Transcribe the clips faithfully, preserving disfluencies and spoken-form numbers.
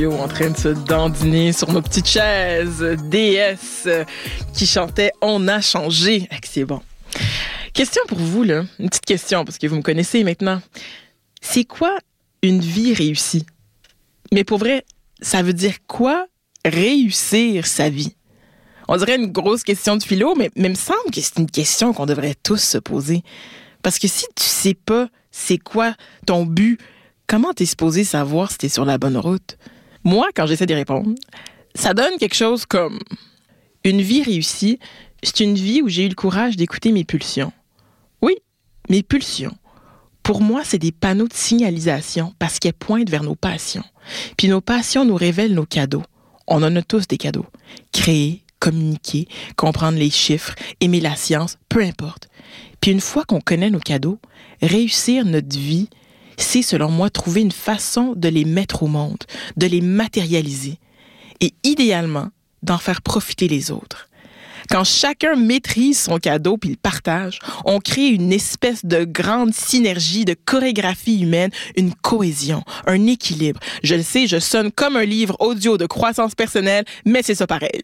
En train de se dandiner sur nos petites chaises, D S qui chantait « On a changé ». C'est bon. Question pour vous, là. Une petite question, parce que vous me connaissez maintenant. C'est quoi une vie réussie? Mais pour vrai, ça veut dire quoi réussir sa vie? On dirait une grosse question de philo, mais il me semble que c'est une question qu'on devrait tous se poser. Parce que si tu sais pas c'est quoi ton but, comment t'es supposé savoir si t'es sur la bonne route? Moi, quand j'essaie d'y répondre, ça donne quelque chose comme une vie réussie, c'est une vie où j'ai eu le courage d'écouter mes pulsions. Oui, mes pulsions. Pour moi, c'est des panneaux de signalisation parce qu'elles pointent vers nos passions. Puis nos passions nous révèlent nos cadeaux. On en a tous des cadeaux. Créer, communiquer, comprendre les chiffres, aimer la science, peu importe. Puis une fois qu'on connaît nos cadeaux, réussir notre vie, c'est, selon moi, trouver une façon de les mettre au monde, de les matérialiser et, idéalement, d'en faire profiter les autres. Quand chacun maîtrise son cadeau puis le partage, on crée une espèce de grande synergie, de chorégraphie humaine, une cohésion, un équilibre. Je le sais, je sonne comme un livre audio de croissance personnelle, mais c'est ça pareil.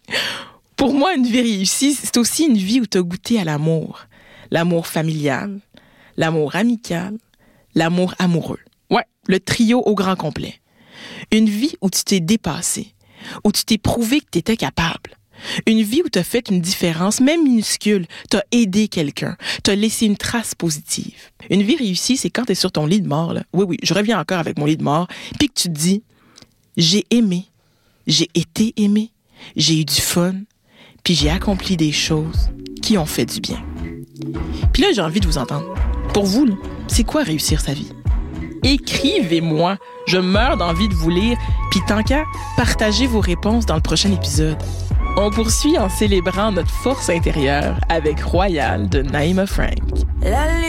Pour moi, une vie réussie, c'est aussi une vie où tu as goûté à l'amour. L'amour familial, l'amour amical, l'amour amoureux. Ouais, le trio au grand complet. Une vie où tu t'es dépassé, où tu t'es prouvé que tu étais capable. Une vie où tu as fait une différence, même minuscule. Tu as aidé quelqu'un, tu as laissé une trace positive. Une vie réussie, c'est quand tu es sur ton lit de mort. Là. Oui, oui, je reviens encore avec mon lit de mort. Puis que tu te dis, j'ai aimé, j'ai été aimé, j'ai eu du fun, puis j'ai accompli des choses qui ont fait du bien. Puis là, j'ai envie de vous entendre. Pour vous, là, c'est quoi réussir sa vie? Écrivez-moi. Je meurs d'envie de vous lire. Puis tant qu'à, partagez vos réponses dans le prochain épisode. On poursuit en célébrant notre force intérieure avec Royal de Naïma Frank.